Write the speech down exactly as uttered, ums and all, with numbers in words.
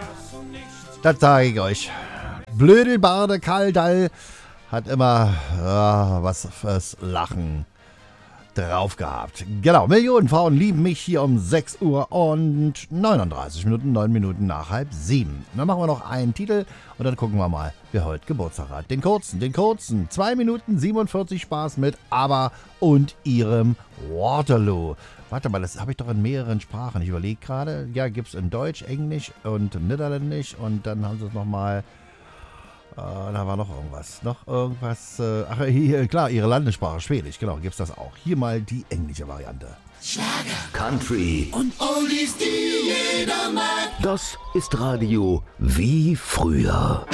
Das sage ich euch. Blödelbarde Kaldall hat immer äh, was fürs Lachen drauf gehabt. Genau, Millionen Frauen lieben mich hier um sechs Uhr und neununddreißig Minuten, neun Minuten nach halb sieben. Dann machen wir noch einen Titel und dann gucken wir mal, wer heute Geburtstag hat. Den kurzen, den kurzen. zwei Minuten siebenundvierzig Spaß mit ABBA und ihrem Waterloo. Warte mal, das habe ich doch in mehreren Sprachen. Ich überlege gerade. Ja, gibt es in Deutsch, Englisch und Niederländisch und dann haben sie es nochmal. Uh, da war noch irgendwas. Noch irgendwas. Äh, ach, hier, klar, ihre Landessprache, Schwedisch, genau, gibt's das auch. Hier mal die englische Variante. Schlager, Country und Oldies, die jeder mag. Das ist Radio wie früher.